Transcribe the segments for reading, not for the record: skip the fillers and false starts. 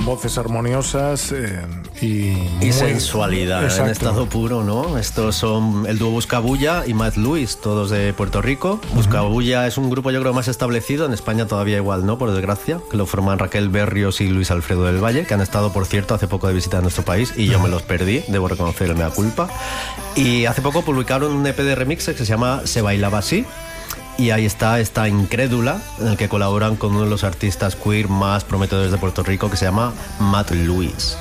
voces armoniosas y sensualidad. Exacto. En estado puro, ¿no? Estos son el dúo Buscabulla y Matt Lewis, todos de Puerto Rico. Buscabulla es un grupo, yo creo, más establecido. En España todavía igual, ¿no? Por desgracia, que lo forman Raquel Berrios y Luis Alfredo del Valle, que han estado, por cierto, hace poco de visita a nuestro país y yo me los perdí, debo reconocer el mea culpa. Y hace poco publicaron un EP de remixes que se llama Se Bailaba Así. Y ahí está esta Incrédula, en el que colaboran con uno de los artistas queer más prometedores de Puerto Rico, que se llama Matt Lewis.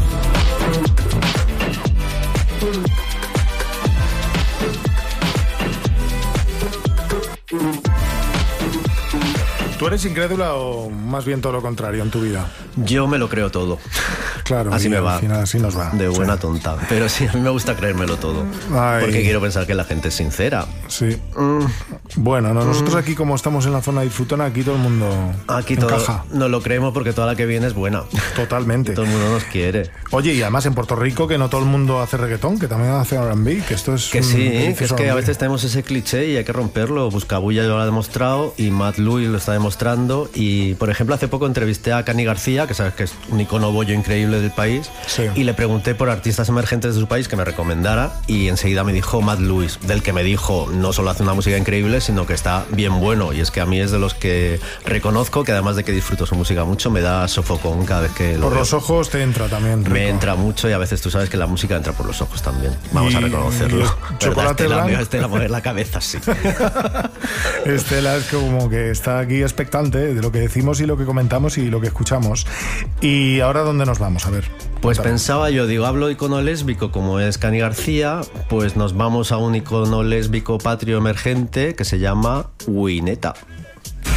¿Tú eres incrédula o más bien todo lo contrario en tu vida? Yo me lo creo todo. Claro, así me va. Al final así nos va. De buena tonta. Pero sí, a mí me gusta creérmelo todo. Ay. Porque quiero pensar que la gente es sincera. Sí. Bueno, nosotros aquí, como estamos en la zona disfrutona, aquí todo el mundo aquí encaja. Todo nos lo creemos porque toda la que viene es buena. Totalmente. Todo el mundo nos quiere. Oye, y además en Puerto Rico, que no todo el mundo hace reggaetón, que también hace R&B, que esto es que sí, que es que R&B. a veces tenemos ese cliché y hay que romperlo. Buscabulla ya lo ha demostrado y Matt Lewis lo está demostrando. Y, por ejemplo, hace poco entrevisté a Cani García, que sabes que es un icono bollo increíble del país, sí. Y le pregunté por artistas emergentes de su país que me recomendara y enseguida me dijo Matt Lewis, del que me dijo no solo hace una música increíble, sino que está bien bueno. Y es que a mí es de los que reconozco que, además de que disfruto su música mucho, me da sofocón cada vez que lo Por veo. los ojos te entra también, rico. Me entra mucho y a veces tú sabes que la música entra por los ojos también. Vamos a reconocerlo. Chocolate blanco. Estela mover la cabeza, sí. Estela es como que está aquí expectante de lo que decimos y lo que comentamos y lo que escuchamos. ¿Y ahora dónde nos vamos? A ver. Pues cuéntame. pensaba yo, digo, hablo icono lésbico como es Cani García, pues nos vamos a un icono lésbico patrio emergente que se llama Wineta.